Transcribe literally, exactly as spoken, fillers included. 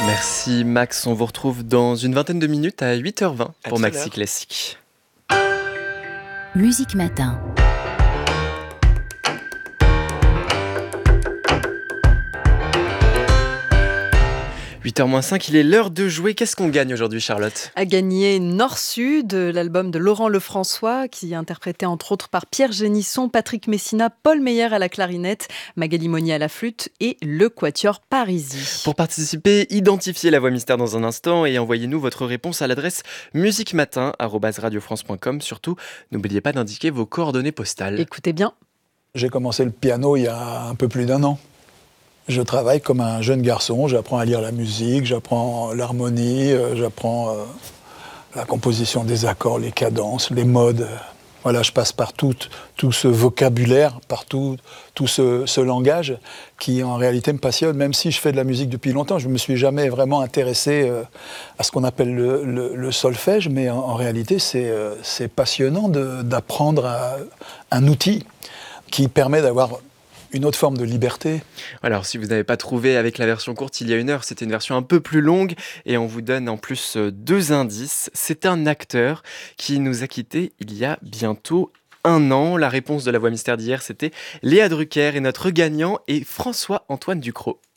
Merci Max, on vous retrouve dans une vingtaine de minutes à huit heures vingt À pour tout à Maxi l'heure. Classique. Musique Matin. huit heures moins cinq, il est l'heure de jouer. Qu'est-ce qu'on gagne aujourd'hui, Charlotte ? A gagné Nord-Sud, l'album de Laurent Lefrançois, qui est interprété entre autres par Pierre Génisson, Patrick Messina, Paul Meyer à la clarinette, Magali Monnier à la flûte et le Quatuor Parisis. Pour participer, identifiez la voix mystère dans un instant et envoyez-nous votre réponse à l'adresse musiquematin arobase radiofrance point com. Surtout, n'oubliez pas d'indiquer vos coordonnées postales. Écoutez bien. J'ai commencé le piano il y a un peu plus d'un an. Je travaille comme un jeune garçon, j'apprends à lire la musique, j'apprends l'harmonie, euh, j'apprends euh, la composition des accords, les cadences, les modes. Voilà, je passe par tout, tout ce vocabulaire, par tout, tout ce, ce langage qui en réalité me passionne, même si je fais de la musique depuis longtemps. Je ne me suis jamais vraiment intéressé euh, à ce qu'on appelle le, le, le solfège, mais en, en réalité c'est, euh, c'est passionnant de, d'apprendre à, un outil qui permet d'avoir une autre forme de liberté. Alors, si vous n'avez pas trouvé avec la version courte il y a une heure, c'était une version un peu plus longue et on vous donne en plus deux indices. C'est un acteur qui nous a quittés il y a bientôt un an. La réponse de la voix mystère d'hier, c'était Léa Drucker et notre gagnant est François-Antoine Ducrot.